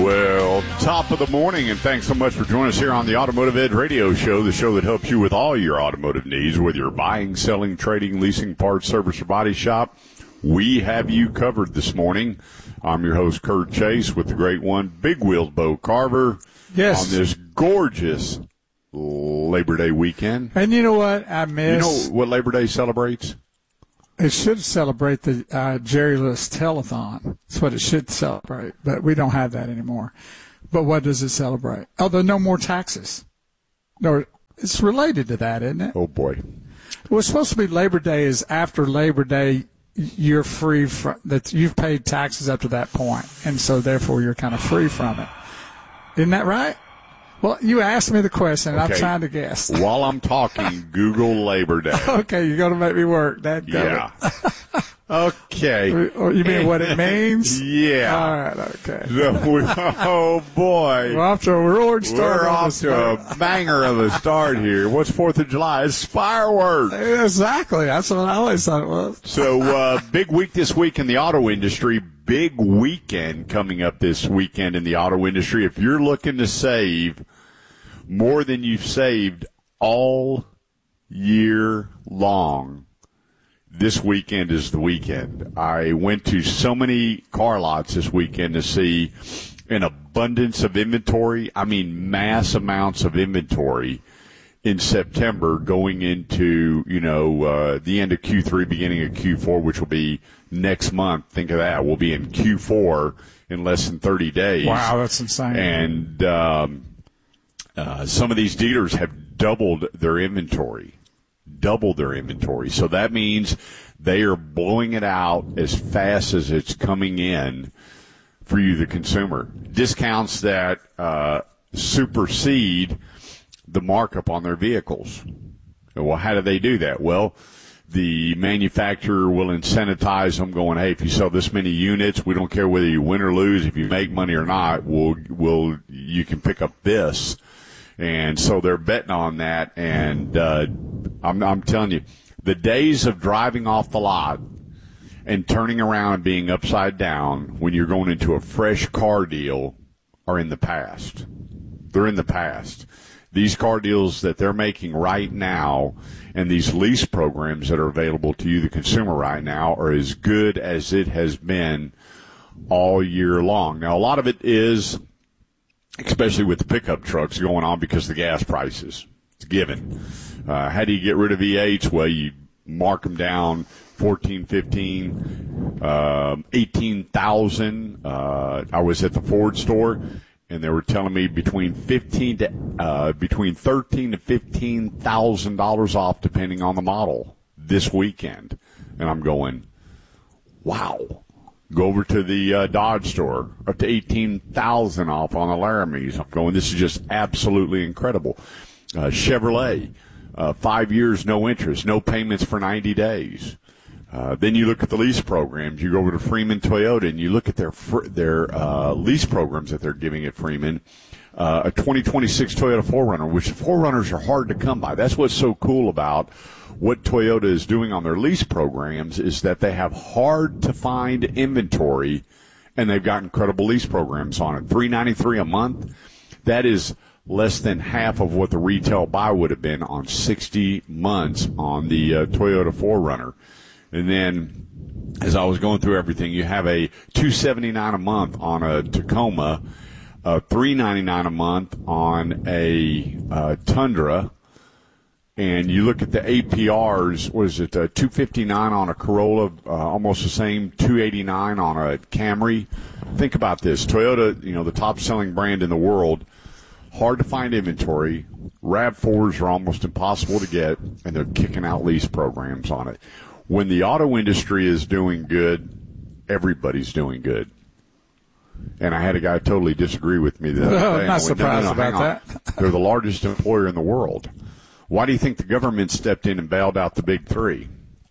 Well, top of the morning, and thanks so much for joining us here on the Automotive Edge Radio Show, the show that helps you with all your automotive needs, whether you're buying, selling, trading, leasing, parts, service, or body shop. We have you covered this morning. I'm your host, Kurt Chase, with the great one, Big Wheels Bo Carver. Yes. On this gorgeous Labor Day weekend. And you know what I miss? You know what Labor Day celebrates? It should celebrate the Jerry Lewis Telethon. That's what it should celebrate, but we don't have that anymore. But what does it celebrate? Oh, the no more taxes. No, it's related to that, isn't it? Oh, boy. Well, it's supposed to be Labor Day is after Labor Day, you're free from that. You've paid taxes up to that point, and so therefore you're kind of free from it. Isn't that right? Well, you asked me the question, and Okay. I'm trying to guess. While I'm talking, Google Labor Day. Okay, you're going to make me work. Yeah. Okay. Or you mean what it means? Yeah. All right, okay. Oh, boy. We're off to a roaring start. We're off to a banger of a start here. What's 4th of July? It's fireworks. Exactly. That's what I always thought it was. So, big week this week in the auto industry. Big weekend coming up this weekend in the auto industry. If you're looking to save more than you've saved all year long, this weekend is the weekend. I went to so many car lots this weekend to see an abundance of inventory. I mean, mass amounts of inventory in September going into, the end of Q3, beginning of Q4, which will be next month. Think of that. We'll be in Q4 in less than 30 days. Wow, that's insane. And some of these dealers have doubled their inventory. So that means they are blowing it out as fast as it's coming in for you, the consumer. Discounts that supersede the markup on their vehicles. Well, how do they do that? Well, the manufacturer will incentivize them going, hey, if you sell this many units, we don't care whether you win or lose, if you make money or not, you can pick up this. And so they're betting on that. And I'm telling you, the days of driving off the lot and turning around and being upside down when you're going into a fresh car deal are in the past. They're in the past. These car deals that they're making right now and these lease programs that are available to you, the consumer, right now, are as good as it has been all year long. Now, a lot of it is, especially with the pickup trucks, going on because of the gas prices. It's a given. How do you get rid of V8s? Well, you mark them down 14, 15, 18,000. I was at the Ford store, and they were telling me between $13,000 to $15,000 off, depending on the model, this weekend. And I'm going, wow. Go over to the Dodge store, up to $18,000 off on the Laramies. I'm going, this is just absolutely incredible. Chevrolet, 5 years, no interest, no payments for 90 days. Then you look at the lease programs. You go over to Freeman Toyota, and you look at their lease programs that they're giving at Freeman. A 2026 Toyota 4Runner, which 4Runners are hard to come by. That's what's so cool about what Toyota is doing on their lease programs, is that they have hard-to-find inventory, and they've got incredible lease programs on it. $393 a month. That is less than half of what the retail buy would have been on 60 months on the Toyota 4Runner. And then, as I was going through everything, you have a $279 a month on a Tacoma, $399 a month on a Tundra, and you look at the APRs. Was it $259 on a Corolla? Almost the same, $289 on a Camry. Think about this: Toyota, the top-selling brand in the world. Hard to find inventory. RAV4s are almost impossible to get, and they're kicking out lease programs on it. When the auto industry is doing good, everybody's doing good. And I had a guy totally disagree with me the other day. I'm not surprised about that. They're the largest employer in the world. Why do you think the government stepped in and bailed out the big three?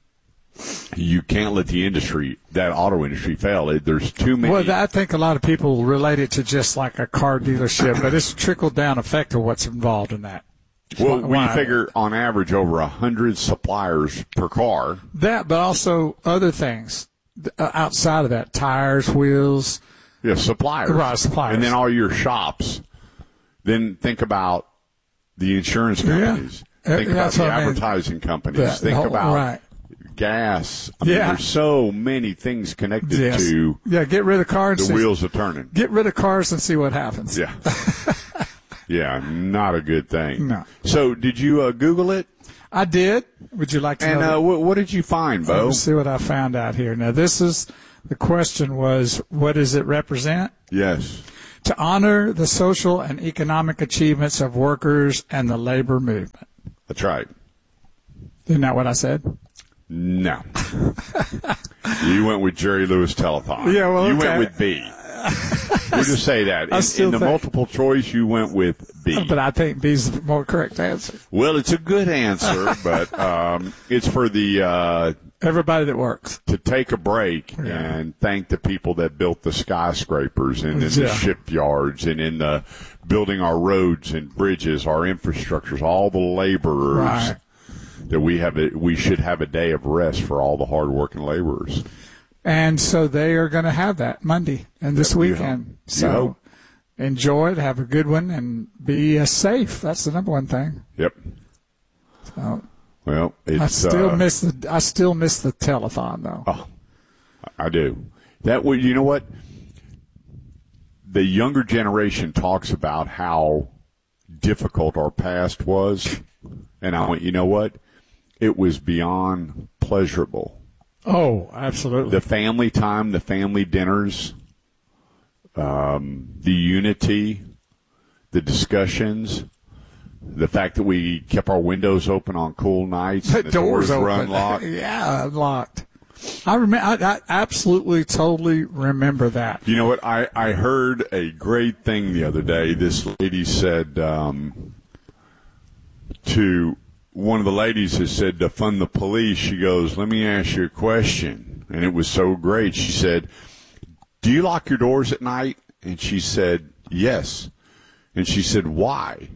You can't let the industry, that auto industry, fail. There's too many. Well, I think a lot of people relate it to just like a car dealership, but it's a trickle-down effect of what's involved in that. Well, we figure on average over 100 suppliers per car. That, but also other things outside of that, tires, wheels, Yeah, suppliers. Right, suppliers. And then all your shops. Then think about the insurance companies. Yeah. Think about That's the what I mean. advertising companies. Think about right. gas. I mean, Yeah. there's so many things connected Yes. to Yeah, get rid of cars. the wheels are turning. Get rid of cars and see what happens. Yeah. Yeah, not a good thing. No. So did you Google it? I did. Would you like to And know? what did you find, Bo? Let's see what I found out here. Now, the question was, what does it represent? Yes. To honor the social and economic achievements of workers and the labor movement. That's right. Isn't that what I said? No. You went with Jerry Lewis Telethon. Yeah, well, you okay. went with B. We'll just say that. In the multiple choice, you went with B. But I think B's the more correct answer. Well, it's a good answer, but it's for the everybody that works to take a break and thank the people that built the skyscrapers and in the shipyards and in the building our roads and bridges, our infrastructures, all the laborers. Right. That we should have a day of rest for all the hardworking laborers. And so they are going to have that Monday and this weekend. So enjoy it, have a good one, and be safe. That's the number one thing. Yep. So, well, it's, I still miss the telethon though. Oh, I do. That way, you know what? The younger generation talks about how difficult our past was, and I went, you know what? It was beyond pleasurable. Oh, absolutely. The family time, the family dinners, the unity, the discussions, the fact that we kept our windows open on cool nights, and the doors were unlocked. Yeah, unlocked. I absolutely, totally remember that. You know what? I heard a great thing the other day. This lady said to one of the ladies has said to fund the police, she goes, let me ask you a question. And it was so great. She said, do you lock your doors at night? And she said, yes. And she said, why?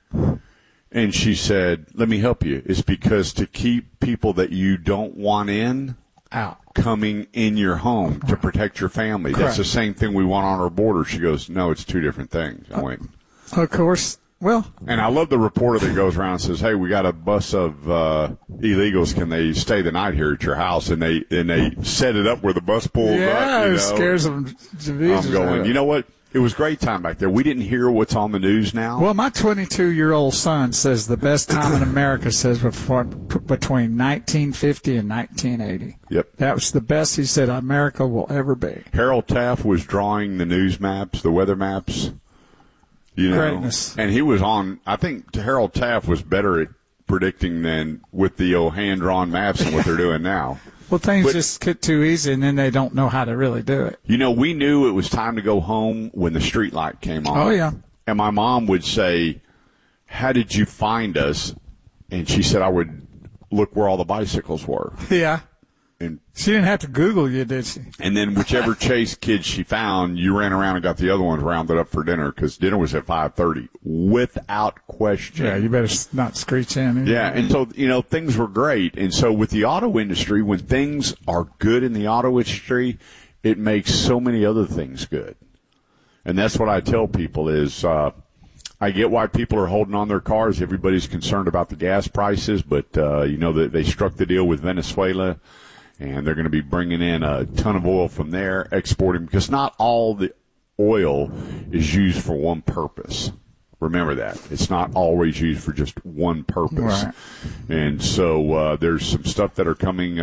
And she said, let me help you. It's because to keep people that you don't want in out coming in your home to protect your family. Correct. That's the same thing we want on our border. She goes, no, it's two different things. I went, of course. Well, and I love the reporter that goes around and says, hey, we got a bus of illegals. Can they stay the night here at your house? And they set it up where the bus pulls up. Yeah, you know? it scares them. I'm going, you know what? It was great time back there. We didn't hear what's on the news now. Well, my 22-year-old son says the best time in America says between 1950 and 1980. Yep. That was the best, he said, America will ever be. Harold Taft was drawing the news maps, the weather maps. You know, greatness. And he was on, I think Harold Taft was better at predicting than with the old hand-drawn maps and what they're doing now. Well, things just get too easy, and then they don't know how to really do it. You know, we knew it was time to go home when the street light came on. Oh, yeah. And my mom would say, how did you find us? And she said I would look where all the bicycles were. Yeah. And she didn't have to Google you, did she? And then whichever Chase kids she found, you ran around and got the other ones rounded up for dinner because dinner was at 5:30 without question. Yeah, you better not screech in. Yeah, and so, you know, things were great. And so with the auto industry, when things are good in the auto industry, it makes so many other things good. And that's what I tell people is I get why people are holding on their cars. Everybody's concerned about the gas prices, but, you know, they struck the deal with Venezuela. And they're going to be bringing in a ton of oil from there, exporting, because not all the oil is used for one purpose. Remember that. It's not always used for just one purpose. Right. And so there's some stuff that are coming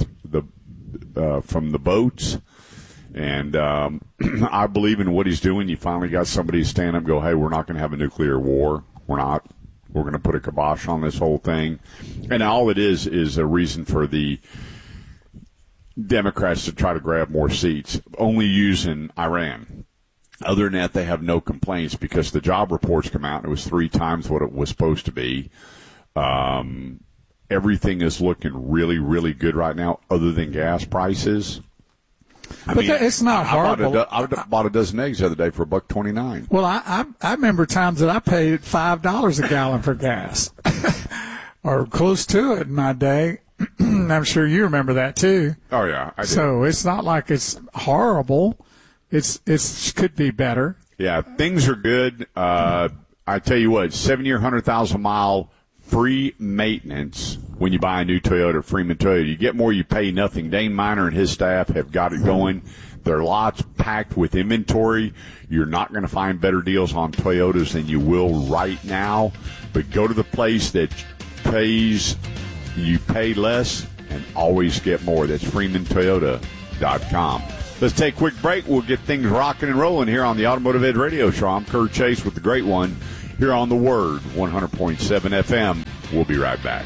from the boats. And I believe in what he's doing. You finally got somebody to stand up and go, hey, we're not going to have a nuclear war. We're not. We're going to put a kibosh on this whole thing. And all it is a reason for the Democrats to try to grab more seats, only using Iran. Other than that, they have no complaints because the job reports come out and it was 3 times what it was supposed to be. Everything is looking really, really good right now other than gas prices. But it's not horrible. I bought a dozen eggs the other day for $1.29. Well, I remember times that I paid $5 a gallon for gas or close to it in my day. I'm sure you remember that too. Oh, yeah, I do. So it's not like it's horrible, It's could be better. Yeah, things are good. I tell you what, 7-year, 100,000-mile free maintenance when you buy a new Toyota, Freeman Toyota. You get more, you pay nothing. Dane Miner and his staff have got it going. Their lots packed with inventory. You're not going to find better deals on Toyotas than you will right now. But go to the place that you pay less and always get more. That's FreemanToyota.com. Let's take a quick break. We'll get things rocking and rolling here on the Automotive Ed Radio Show. I'm Kurt Chase with the great one here on The Word, 100.7 FM. We'll be right back.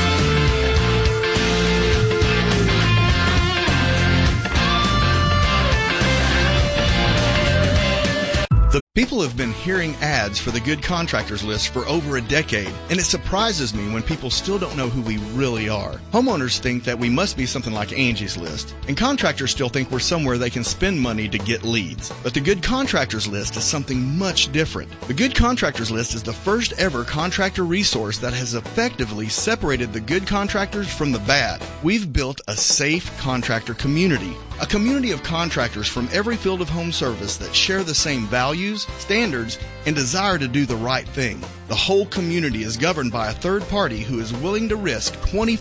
The people have been hearing ads for the Good Contractors List for over a decade, and it surprises me when people still don't know who we really are. Homeowners think that we must be something like Angie's List, and contractors still think we're somewhere they can spend money to get leads. But the Good Contractors List is something much different. The Good Contractors List is the first ever contractor resource that has effectively separated the good contractors from the bad. We've built a safe contractor community. A community of contractors from every field of home service that share the same values, standards, and desire to do the right thing. The whole community is governed by a third party who is willing to risk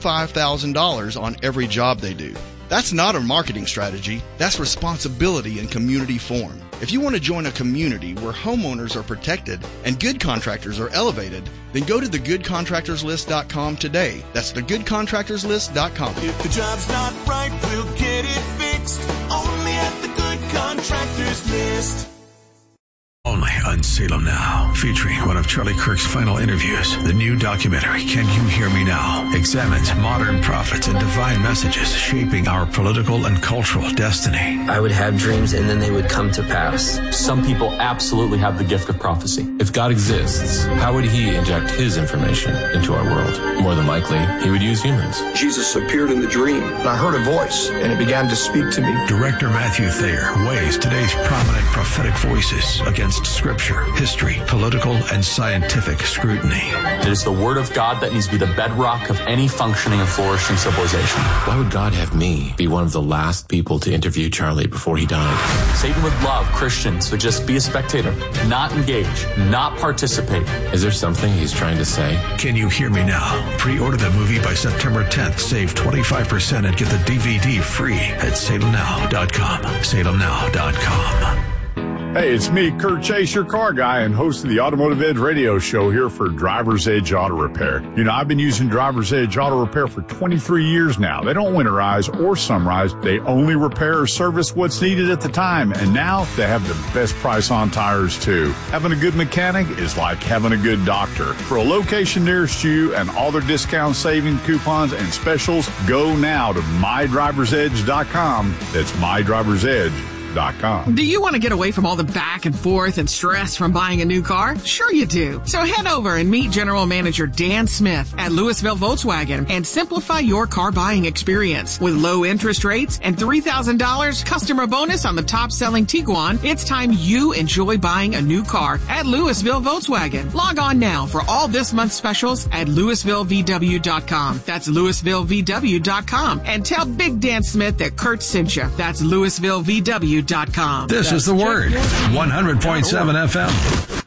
$25,000 on every job they do. That's not a marketing strategy. That's responsibility in community form. If you want to join a community where homeowners are protected and good contractors are elevated, then go to thegoodcontractorslist.com today. That's thegoodcontractorslist.com. If the job's not right, we'll get it fixed. Only at the Good Contractors List. Only on Salem Now, featuring one of Charlie Kirk's final interviews. The new documentary, Can You Hear Me Now?, examines modern prophets and divine messages shaping our political and cultural destiny. I would have dreams and then they would come to pass. Some people absolutely have the gift of prophecy. If God exists, how would he inject his information into our world? More than likely, he would use humans. Jesus appeared in the dream, and I heard a voice, and it began to speak to me. Director Matthew Thayer weighs today's prominent prophetic voices against scripture, history, political, and scientific scrutiny. It is the word of God that needs to be the bedrock of any functioning and flourishing civilization. Why would God have me be one of the last people to interview Charlie before he died? Satan would love Christians to just be a spectator, not engage, not participate. Is there something he's trying to say? Can You Hear Me Now? Pre-order the movie by September 10th. Save 25% and get the DVD free at salemnow.com. salemnow.com. Hey, it's me, Kurt Chase, your car guy and host of the Automotive Edge radio show here for Driver's Edge Auto Repair. You know, I've been using Driver's Edge Auto Repair for 23 years now. They don't winterize or summerize. They only repair or service what's needed at the time. And now they have the best price on tires, too. Having a good mechanic is like having a good doctor. For a location nearest you and all their discount saving coupons and specials, go now to mydriversedge.com. That's mydriversedge.com. Do you want to get away from all the back and forth and stress from buying a new car? Sure you do. So head over and meet General Manager Dan Smith at Louisville Volkswagen and simplify your car buying experience. With low interest rates and $3,000 customer bonus on the top-selling Tiguan, it's time you enjoy buying a new car at Louisville Volkswagen. Log on now for all this month's specials at LouisvilleVW.com. That's LouisvilleVW.com. And tell Big Dan Smith that Kurt sent you. That's LouisvilleVW.com. This is The Word, 100.7 FM.